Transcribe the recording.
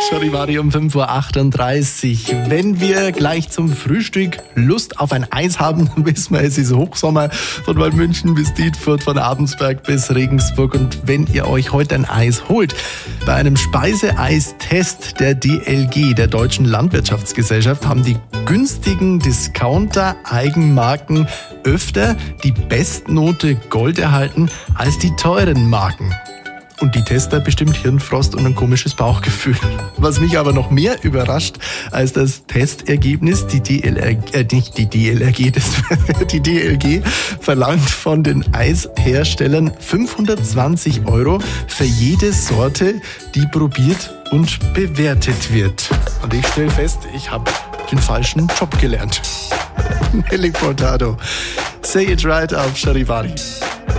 Charivari um 5.38 Uhr. Wenn wir gleich zum Frühstück Lust auf ein Eis haben, dann wissen wir, es ist Hochsommer. Von Waldmünchen bis Dietfurt, von Abensberg bis Regensburg. Und wenn ihr euch heute ein Eis holt, bei einem Speiseeistest der DLG, der Deutschen Landwirtschaftsgesellschaft, haben die günstigen Discounter-Eigenmarken öfter die Bestnote Gold erhalten als die teuren Marken. Und die Tester bestimmt Hirnfrost und ein komisches Bauchgefühl. Was mich aber noch mehr überrascht als das Testergebnis, die DLG verlangt von den Eisherstellern 520 € für jede Sorte, die probiert und bewertet wird. Und ich stelle fest, ich habe den falschen Job gelernt. Nelly Furtado, Say It Right auf Charivari.